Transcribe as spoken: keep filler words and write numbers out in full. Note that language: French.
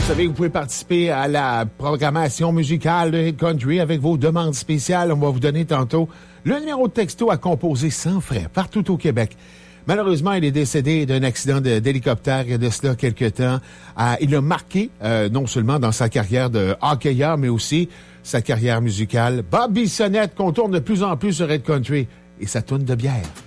Vous savez, vous pouvez participer à la programmation musicale de Hit Country avec vos demandes spéciales. On va vous donner tantôt le numéro de texto à composer sans frais partout au Québec. Malheureusement, il est décédé d'un accident de, d'hélicoptère il y a de cela quelques temps. Euh, il a marqué, euh, non seulement dans sa carrière de hockeyeur, mais aussi sa carrière musicale. Bob Bissonnette, qu'on tourne de plus en plus sur Hit Country et sa tourne de bière.